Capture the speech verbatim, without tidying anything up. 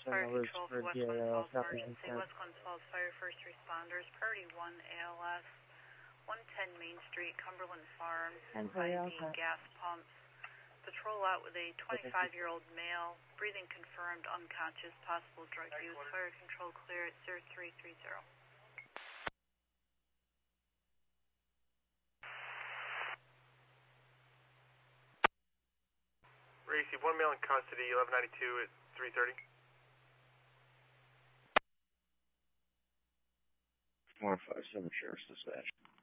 Fire Control for West Glens Falls Emergency. West Glens Falls Fire First Responders. Priority one A L S. one ten Main Street, Cumberland Farms. I D gas pumps. Patrol out with a twenty-five-year-old male. Breathing confirmed, unconscious, possible drug use. Fire Control clear at zero three three zero. Received one male in custody, eleven ninety-two at three thirty. four five seven Sheriff's Dispatch.